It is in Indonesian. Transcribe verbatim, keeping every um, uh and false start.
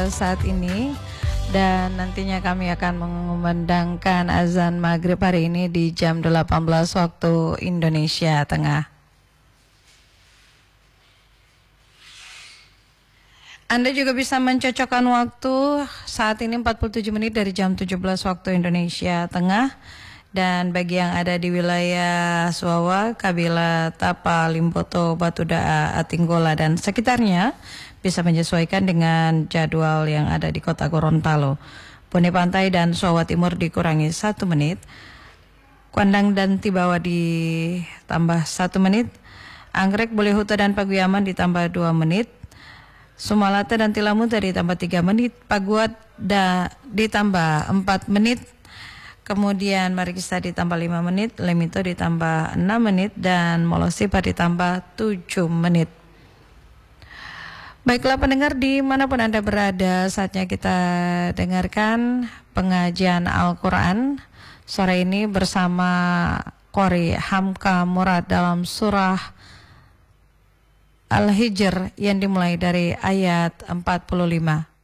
saat ini. Dan nantinya kami akan mengumandangkan azan maghrib hari ini di jam delapan belas waktu Indonesia Tengah. Anda juga bisa mencocokkan waktu saat ini empat puluh tujuh menit dari jam tujuh belas waktu Indonesia Tengah. Dan bagi yang ada di wilayah Suawa, Kabila, Tapa, Limpoto, Batudaa, Atinggola dan sekitarnya bisa menyesuaikan dengan jadwal yang ada di kota Gorontalo. Bone Pantai dan Suawa Timur dikurangi satu menit. Kuandang dan Tibawa ditambah satu menit. Anggrek, Bolehuta dan Paguyaman ditambah dua menit. Sumalate dan Tilamuta ditambah tiga menit. Paguat da, ditambah empat menit. Kemudian Marikista ditambah lima menit. Lemito ditambah enam menit. Dan Molosipa ditambah tujuh menit. Baiklah pendengar dimanapun Anda berada, saatnya kita dengarkan pengajian Al-Quran sore ini bersama Qori Hamka Murad dalam surah Al-Hijr yang dimulai dari ayat empat puluh lima.